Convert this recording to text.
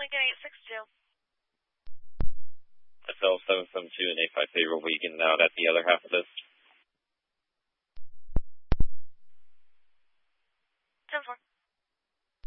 Lincoln 862. SL 772 and 85 favorable. You can out at the other half of this.